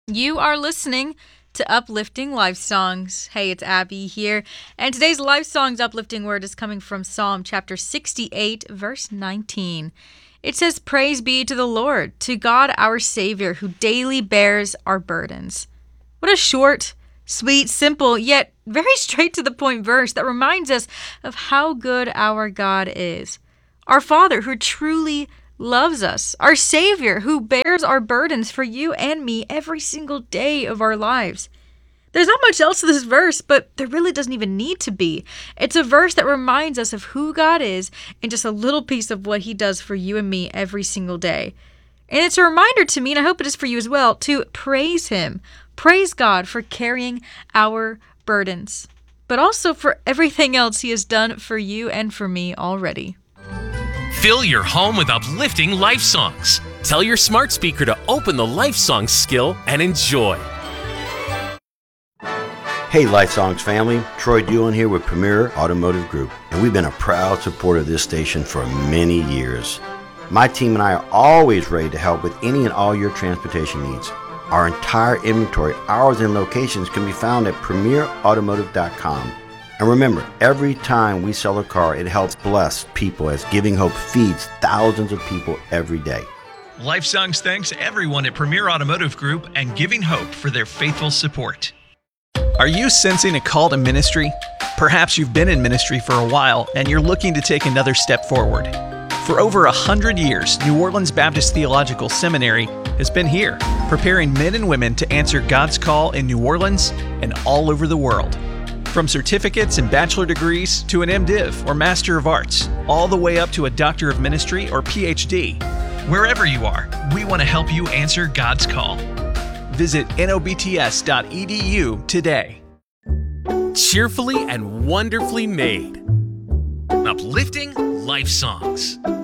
You are listening to Uplifting Life Songs. Hey, it's Abby here, and today's Life Songs uplifting word is coming from Psalm chapter 68, verse 19. It says, "Praise be to the Lord, to God our Savior, who daily bears our burdens." What a short, sweet, simple, yet very straight to the point verse that reminds us of how good our God is. Our Father who truly loves us, our Savior who bears our burdens for you and me every single day of our lives. There's not much else to this verse, but there really doesn't even need to be. It's a verse that reminds us of who God is and just a little piece of what He does for you and me every single day. And it's a reminder to me, and I hope it is for you as well, to praise Him. Praise God for carrying our burdens, but also for everything else He has done for you and for me already. Fill your home with uplifting life songs. Tell your smart speaker to open the Life Songs skill and enjoy. Hey Life Songs family, Troy Doolan here with Premier Automotive Group, and we've been a proud supporter of this station for many years. My team and I are always ready to help with any and all your transportation needs. Our entire inventory, hours, and locations can be found at premierautomotive.com. And remember, every time we sell a car, it helps bless people as Giving Hope feeds thousands of people every day. Life Songs thanks everyone at Premier Automotive Group and Giving Hope for their faithful support. Are you sensing a call to ministry? Perhaps you've been in ministry for a while and you're looking to take another step forward. For over 100 years, New Orleans Baptist Theological Seminary has been here, preparing men and women to answer God's call in New Orleans and all over the world. From certificates and bachelor degrees to an MDiv or Master of Arts, all the way up to a Doctor of Ministry or PhD. Wherever you are, we want to help you answer God's call. Visit nobts.edu today. Cheerfully and wonderfully made. Uplifting life songs.